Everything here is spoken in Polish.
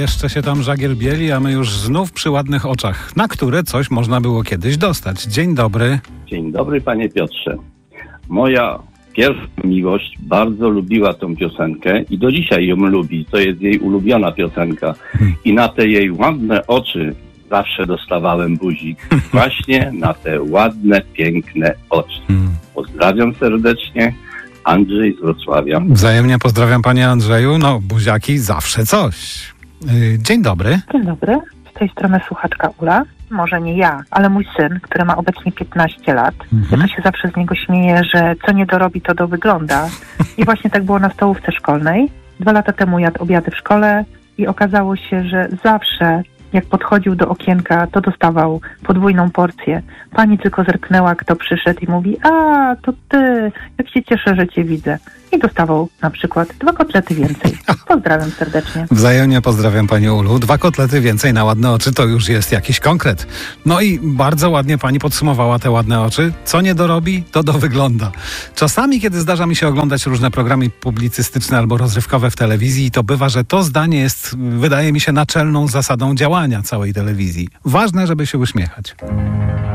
jeszcze się tam żagiel bieli, a my już znów przy ładnych oczach, na które coś można było kiedyś dostać. Dzień dobry. Dzień dobry, panie Piotrze. Moja pierwsza miłość bardzo lubiła tą piosenkę i do dzisiaj ją lubi. To jest jej ulubiona piosenka. I na te jej ładne oczy zawsze dostawałem buzik. Właśnie na te ładne, piękne oczy. Pozdrawiam serdecznie. Andrzej z Wrocławia. Wzajemnie pozdrawiam, panie Andrzeju. No, buziaki zawsze coś. Dzień dobry. Dzień dobry. Z tej strony słuchaczka Ula. Może nie ja, ale mój syn, który ma obecnie 15 lat. Ja to się zawsze z niego śmieję, że co nie dorobi, to dowygląda. I właśnie tak było na stołówce szkolnej. 2 lata temu jadł obiady w szkole i okazało się, że zawsze jak podchodził do okienka, to dostawał podwójną porcję. Pani tylko zerknęła, kto przyszedł i mówi: a, to ty, jak się cieszę, że cię widzę. I dostawał na przykład 2 kotlety więcej. Pozdrawiam serdecznie. Wzajemnie pozdrawiam panią Ulu. 2 kotlety więcej na ładne oczy to już jest jakiś konkret. No i bardzo ładnie pani podsumowała te ładne oczy. Co nie dorobi, to dowygląda. Czasami, kiedy zdarza mi się oglądać różne programy publicystyczne albo rozrywkowe w telewizji, to bywa, że to zdanie jest, wydaje mi się, naczelną zasadą działania całej telewizji. Ważne, żeby się uśmiechać.